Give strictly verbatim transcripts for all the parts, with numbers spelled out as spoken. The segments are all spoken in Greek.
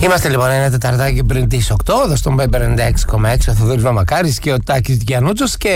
Είμαστε λοιπόν ένα τεταρτάκι πριν τις οκτώ, εδώ στον ενενήντα έξι κόμμα έξι, ο Θοδωρής Βαμακάρης και ο Τάκης Δικιανούτσος, και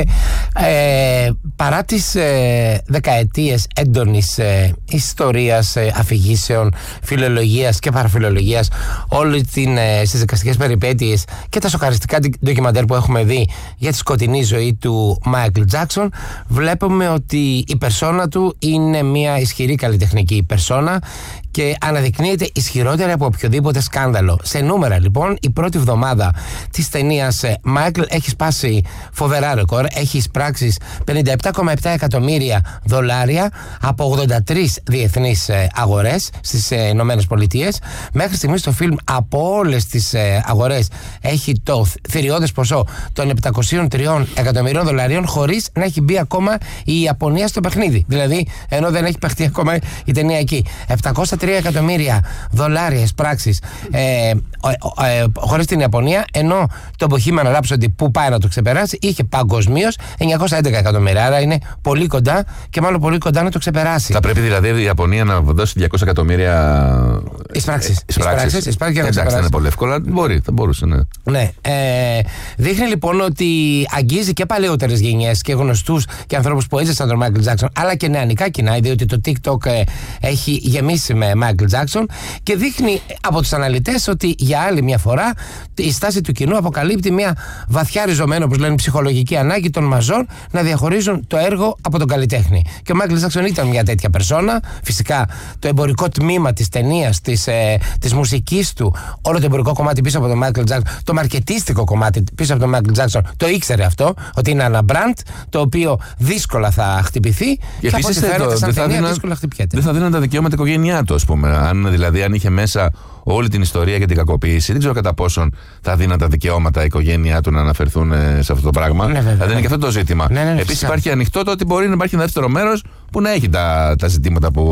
ε, παρά τις ε, δεκαετίες έντονης ε, ιστορίας, ε, αφηγήσεων, φιλολογίας και παραφιλολογίας, όλη την, ε, στις δικαστικές περιπέτειες και τα σοκαριστικά ντοκιμαντέρ που έχουμε δει για τη σκοτεινή ζωή του Μάικλ Τζάκσον, βλέπουμε ότι η περσόνα του είναι μια ισχυρή καλλιτεχνική περσόνα και αναδεικνύεται ισχυρότερη από οποιοδήποτε σκάνδαλο. Σε νούμερα λοιπόν, η πρώτη εβδομάδα της ταινίας Michael έχει σπάσει φοβερά ρεκόρ. Έχει εισπράξει πενήντα επτά κόμμα επτά εκατομμύρια δολάρια από ογδόντα τρεις διεθνείς αγορές στις Ηνωμένες Πολιτείες. Μέχρι στιγμής το φιλμ από όλες τις αγορές έχει το θηριώδες ποσό των επτακόσια τρία εκατομμυρίων δολαρίων, χωρίς να έχει μπει ακόμα η Ιαπωνία στο παιχνίδι. Δηλαδή, ενώ δεν έχει παιχτεί ακόμα η ταινία εκεί. επτακόσια τρία εκατομμύρια δολάρια εισπράξεις ε, ε, ε, χωρίς την Ιαπωνία, ενώ το Bohemian Rhapsody που πάει να το ξεπεράσει είχε παγκοσμίως εννιακόσια έντεκα εκατομμύρια. Άρα είναι πολύ κοντά και μάλλον πολύ κοντά να το ξεπεράσει. Θα πρέπει δηλαδή η Ιαπωνία να δώσει διακόσια εκατομμύρια εισπράξεις. Εισπράξεις. Εντάξει, δεν είναι πολύ εύκολο, μπορεί, θα μπορούσε, ναι. Ναι. Ε, δείχνει λοιπόν ότι αγγίζει και παλαιότερες γενιές και γνωστούς και ανθρώπους που έζησαν τον Michael Jackson, αλλά και νεανικά κοινά, διότι το TikTok ε, έχει γεμίσει με Michael Jackson, και δείχνει από τους αναλυτές ότι για άλλη μια φορά η στάση του κοινού αποκαλύπτει μια βαθιά ριζωμένη, όπως λένε, ψυχολογική ανάγκη των μαζών να διαχωρίζουν το έργο από τον καλλιτέχνη. Και ο Michael Jackson ήταν μια τέτοια περσόνα. Φυσικά το εμπορικό τμήμα της ταινίας, της, ε, της μουσικής του, όλο το εμπορικό κομμάτι πίσω από τον Michael Jackson, το μαρκετίστικο κομμάτι πίσω από τον Michael Jackson, το ήξερε αυτό, ότι είναι ένα brand το οποίο δύσκολα θα χτυπηθεί, και, και από ό,τι φαίνεται σαν ταινία δύσκολα χτυπιέται. Δεν θα δίναν τα δικαιώματα οικογένειά του, ας πούμε. Αν, δηλαδή, αν είχε μέσα όλη την ιστορία για την κακοποίηση, δεν ξέρω κατά πόσον θα δίναν τα δικαιώματα η οικογένειά του να αναφερθούν σε αυτό το πράγμα. Ναι, δηλαδή είναι και αυτό το ζήτημα. Ναι, ναι, ναι, επίσης υπάρχει ανοιχτό το ότι μπορεί να υπάρχει ένα δεύτερο μέρος που να έχει τα, τα ζητήματα που,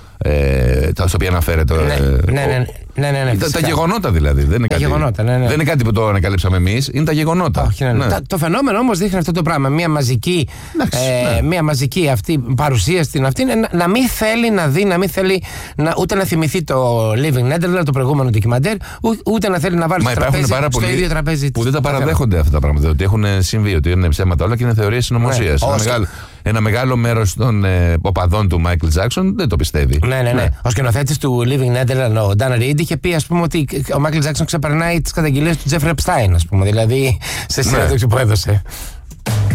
ε, τα, στα οποία αναφέρεται. Ναι, ε, ναι, ναι, ναι, ναι, ναι, τα, τα γεγονότα δηλαδή. Δεν είναι, κάτι, γεγονότα, ναι, ναι. δεν είναι κάτι που το ανακαλύψαμε εμείς, είναι τα γεγονότα. Όχι, ναι, ναι. Τα, το φαινόμενο όμως δείχνει αυτό το πράγμα. Μια μαζική, Εντάξει, ε, ναι. μια μαζική αυτή, παρουσία στην αυτή, να, να μην θέλει να δει, να μην θέλει να, ούτε να θυμηθεί το Living Netherlands, το προηγούμενο ντοκιμαντέρ, ούτε να θέλει να βάλει στο, τραπέζι, πάρα στο ίδιο τραπέζι. Που δεν τα παραδέχονται αυτά τα πράγματα. Ότι έχουν συμβεί, ότι είναι ψέματα όλα και είναι θεωρίες συνωμοσίας. Ναι, ένα, μεγάλο, ένα μεγάλο μέρος των ε, οπαδών του Michael Jackson δεν το πιστεύει. Ναι, ναι, ναι. ναι. Ο σκηνοθέτης του Living Netherlands, ο Dan Reed, είχε πει, ας πούμε, ότι ο Michael Jackson ξεπερνάει τις καταγγελίες του Jeffrey Epstein, ας πούμε. Δηλαδή, σε συνέντευξη που έδωσε.